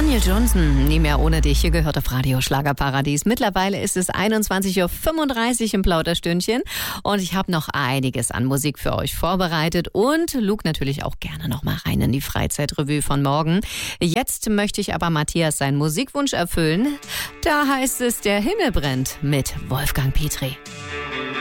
Daniel Johnston, nie mehr ohne dich, hier gehört auf Radio Schlagerparadies. Mittlerweile ist es 21.35 Uhr im Plauderstündchen und ich habe noch einiges an Musik für euch vorbereitet und luge natürlich auch gerne noch mal rein in die Freizeitrevue von morgen. Jetzt möchte ich aber Matthias seinen Musikwunsch erfüllen. Da heißt es, der Himmel brennt mit Wolfgang Petri.